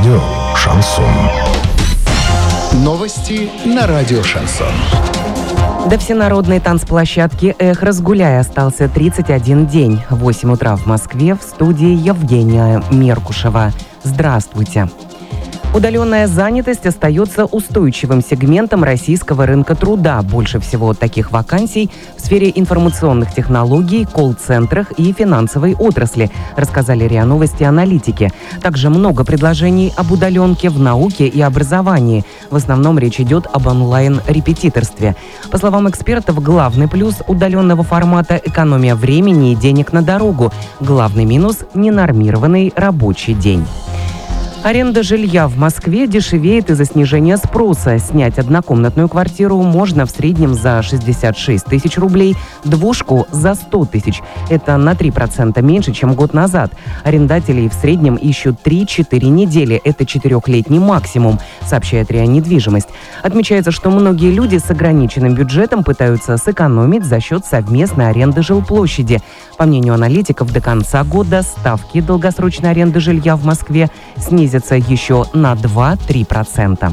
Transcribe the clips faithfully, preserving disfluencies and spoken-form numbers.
Радио «Шансон». Новости на радио «Шансон». До всенародной танцплощадки «Эх, разгуляй» остался тридцать один день. В восемь утра в Москве, в студии Евгения Меркушева. Здравствуйте. Удаленная занятость остается устойчивым сегментом российского рынка труда. Больше всего таких вакансий в сфере информационных технологий, колл-центрах и финансовой отрасли, рассказали РИА Новости аналитики. Также много предложений об удаленке в науке и образовании. В основном речь идет об онлайн-репетиторстве. По словам экспертов, главный плюс удаленного формата – экономия времени и денег на дорогу. Главный минус – ненормированный рабочий день. Аренда жилья в Москве дешевеет из-за снижения спроса. Снять однокомнатную квартиру можно в среднем за шестьдесят шесть тысяч рублей, двушку за сто тысяч. Это на три процента меньше, чем год назад. Арендателей в среднем ищут три-четыре недели. Это четырехлетний максимум, сообщает РИА Недвижимость. Отмечается, что многие люди с ограниченным бюджетом пытаются сэкономить за счет совместной аренды жилплощади. По мнению аналитиков, до конца года ставки долгосрочной аренды жилья в Москве снизятся еще на два-три процента.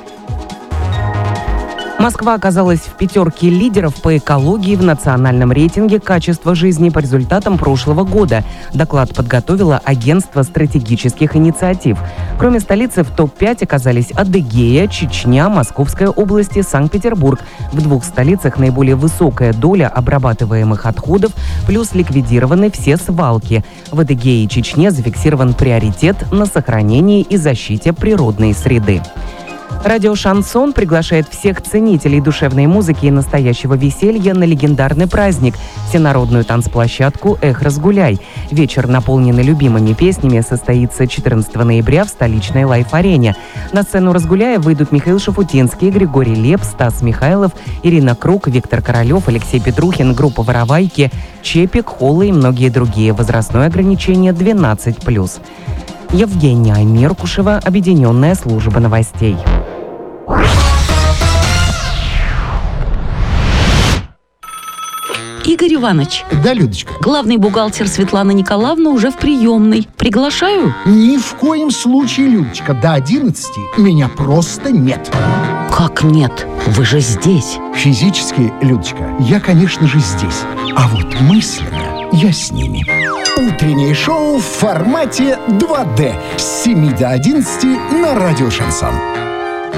Москва оказалась в пятерке лидеров по экологии в национальном рейтинге «Качество жизни» по результатам прошлого года. Доклад подготовило Агентство стратегических инициатив. Кроме столицы, в топ пять оказались Адыгея, Чечня, Московская область и Санкт-Петербург. В двух столицах наиболее высокая доля обрабатываемых отходов, плюс ликвидированы все свалки. В Адыгее и Чечне зафиксирован приоритет на сохранении и защите природной среды. Радио «Шансон» приглашает всех ценителей душевной музыки и настоящего веселья на легендарный праздник – всенародную танцплощадку «Эх, разгуляй». Вечер, наполненный любимыми песнями, состоится четырнадцатого ноября в столичной Лайф-арене. На сцену «Разгуляя» выйдут Михаил Шафутинский, Григорий Лепс, Стас Михайлов, Ирина Круг, Виктор Королев, Алексей Петрухин, группа «Воровайки», Чепик, Холлы и многие другие. Возрастное ограничение двенадцать плюс. Евгения Меркушева, Объединенная служба новостей. Игорь Иванович. Да, Людочка. Главный бухгалтер Светлана Николаевна уже в приемной. Приглашаю? Ни в коем случае, Людочка. До одиннадцати меня просто нет. Как нет? Вы же здесь. Физически, Людочка, я, конечно же, здесь. А вот мысленно я с ними. Утреннее шоу в формате два дэ с семи до одиннадцати на радио «Шансон».